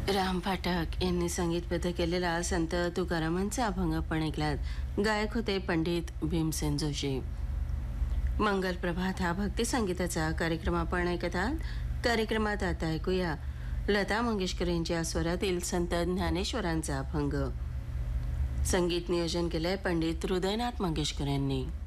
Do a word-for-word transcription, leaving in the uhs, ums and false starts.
राम फाटक यांनी संगीतबद्ध केलेला संत तुकारामांचा अभंग आपण ऐकलात. गायक होते पंडित भीमसेन जोशी. मंगल प्रभात हा भक्ती संगीताचा कार्यक्रम आपण ऐकत आहात. कार्यक्रमात आता ऐकूया लता मंगेशकर यांच्या स्वरातील संत ज्ञानेश्वरांचा अभंग. संगीत नियोजन केलंय पंडित हृदयनाथ मंगेशकर यांनी.